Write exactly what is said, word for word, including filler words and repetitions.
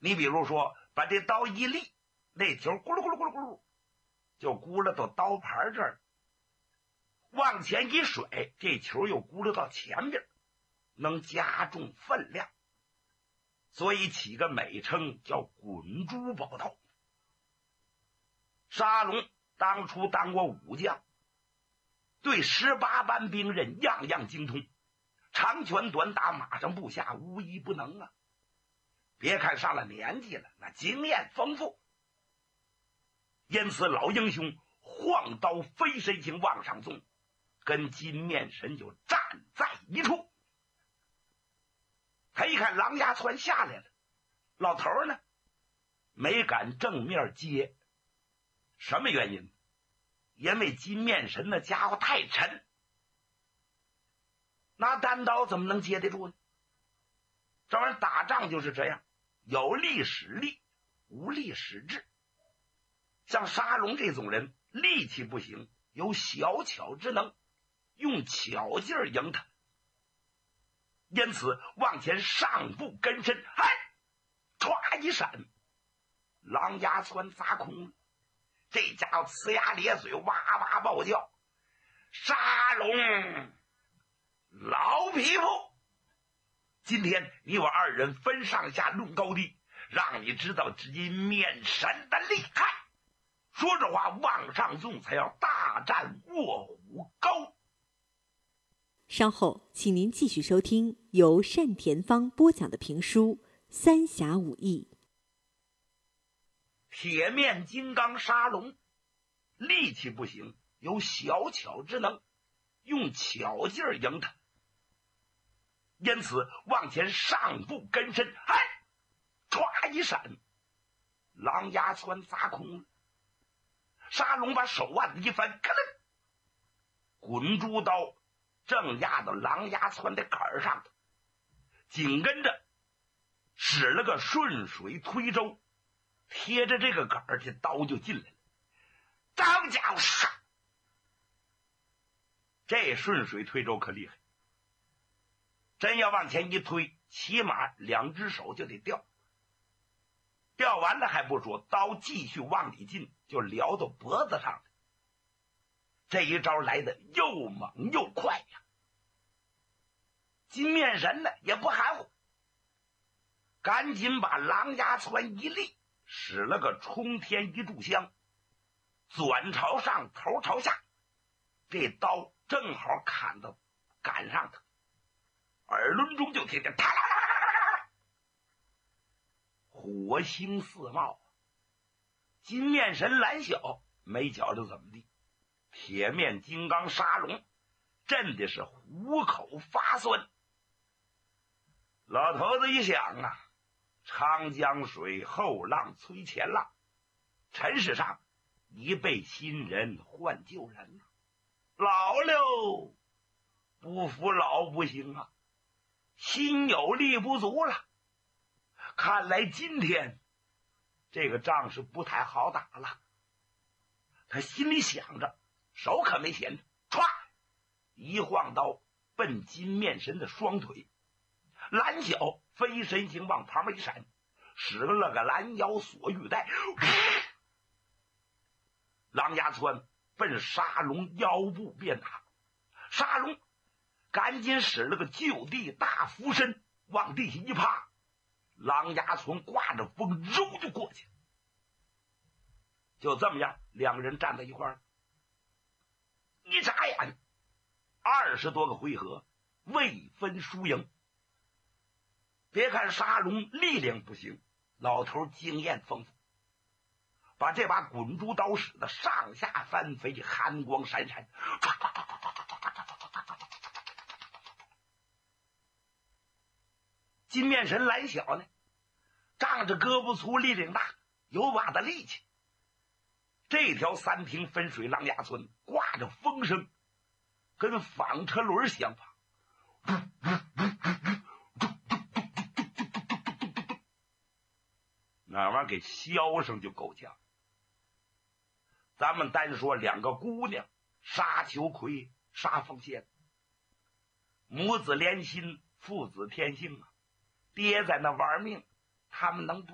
你比如说把这刀一立，那球咕噜咕噜咕噜咕噜就咕噜到刀盘这儿，往前一甩，这球又咕噜到前边，能加重分量，所以起个美称叫滚珠宝刀。沙龙当初当过武将，对十八般兵刃样样精通，长拳短打马上步下无一不能啊。别看上了年纪了，那经验丰富。因此老英雄晃刀飞身形往上纵，跟金面神就站在一处。他一看狼牙窜下来了，老头呢没敢正面接，什么原因？因为金面神那家伙太沉，拿单刀怎么能接得住呢？这玩意儿打仗就是这样，有力使力，无力使智。像沙龙这种人力气不行，有小巧之能，用巧劲儿赢他，因此往前上步跟身，嗨，歘一闪，狼牙窜砸空了。这家伙呲牙咧嘴，哇哇暴叫：“沙龙，老匹夫！今天你我二人分上下论高低，让你知道金面神的厉害。”说着话往上纵，才要大战卧虎沟。 稍后请您继续收听由单田芳播讲的评书《三侠五义》。 铁面金刚沙龙力气不行，有小巧之能，用巧劲儿赢他，因此往前上步跟身，嗨，歘一闪，狼牙窜砸空了。沙龙把手腕子一翻，咯楞，滚珠刀正压到狼牙窜的杆儿上头，紧跟着使了个顺水推舟，贴着这个杆儿，这刀就进来了。张家伙杀！这顺水推舟可厉害，真要往前一推，起码两只手就得掉。掉完了还不说，刀继续往里进，就撩到脖子上了。这一招来的又猛又快呀！金面神呢也不含糊，赶紧把狼牙窜一立，使了个冲天一炷香，转朝上，头朝下，这刀正好砍到杆上头，耳轮中就听见啪啦啦啦啦啦啦，火星四冒。金面神蓝小没觉着怎么地，铁面金刚沙龙震的是虎口发酸。老头子一想啊，长江水后浪催前浪，尘世上一辈新人换旧人，老了不服老不行啊，心有力不足了。看来今天这个仗是不太好打了。他心里想着，手可没闲着，歘一晃刀奔金面神的双腿，蓝小飞身形往旁边一闪，使了个拦腰锁玉带，狼牙窜奔沙龙腰部便打。沙龙赶紧使了个就地大俯身，往地下一趴，狼牙窜挂着风揉就过去。就这么样，两人站在一块儿，一眨眼二十多个回合未分输赢。别看沙龙力量不行，老头经验丰富，把这把滚珠刀使得上下翻飞，寒光闪闪。金面神蓝小呢，仗着胳膊粗力量大，有把的力气。这条三平分水狼牙村挂着风声，跟纺车轮相仿，那玩意儿给削上就够呛。咱们单说两个姑娘，沙秋葵、沙凤仙，母子连心，父子天性啊，爹在那玩命，他们能不